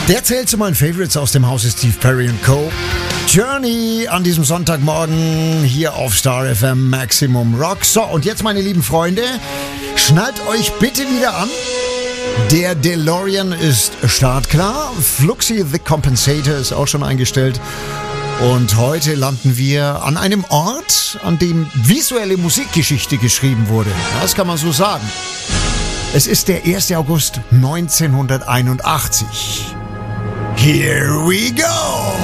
Der zählt zu meinen Favorites aus dem Hause Steve Perry Co. Journey an diesem Sonntagmorgen hier auf Star FM Maximum Rock. So, und jetzt, meine lieben Freunde, schnallt euch bitte wieder an. Der DeLorean ist startklar. Fluxy the Compensator ist auch schon eingestellt. Und heute landen wir an einem Ort, an dem visuelle Musikgeschichte geschrieben wurde. Das kann man so sagen. Es ist der 1. August 1981. Here we go!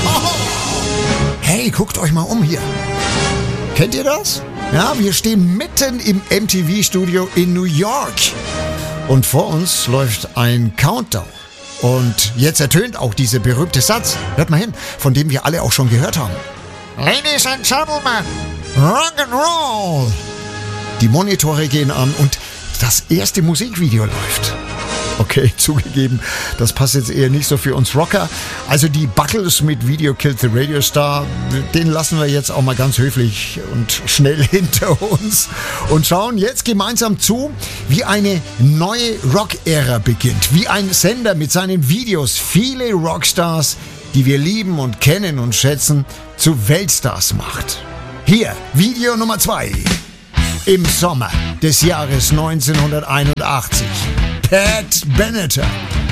Hey, guckt euch mal um hier. Kennt ihr das? Ja, wir stehen mitten im MTV-Studio in New York. Und vor uns läuft ein Countdown. Und jetzt ertönt auch dieser berühmte Satz, hört mal hin, von dem wir alle auch schon gehört haben. Ladies and Gentlemen, Rock'n'Roll! Die Monitore gehen an und das erste Musikvideo läuft. Okay, zugegeben, das passt jetzt eher nicht so für uns Rocker. Also die Buckles mit Video Killed the Radio Star, den lassen wir jetzt auch mal ganz höflich und schnell hinter uns und schauen jetzt gemeinsam zu, wie eine neue Rock-Ära beginnt. Wie ein Sender mit seinen Videos viele Rockstars, die wir lieben und kennen und schätzen, zu Weltstars macht. Hier, Video Nummer 2. Im Sommer des Jahres 1981. Pat Benatar